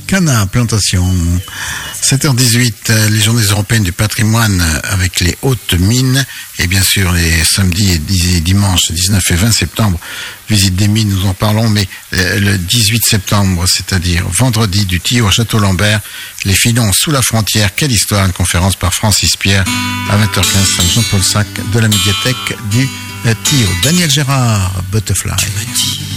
Cana, plantation. 7h18, les journées européennes du patrimoine avec les hautes mines et bien sûr les samedis et dimanches 19 et 20 septembre, visite des mines, nous en parlons, mais le 18 septembre, c'est-à-dire vendredi du Tillot à Château-Lambert, les filons sous la frontière, quelle histoire, une conférence par Francis Pierre à 20h15, Jean-Paul Sac de la médiathèque du Tillot. Daniel Gérard, Butterfly.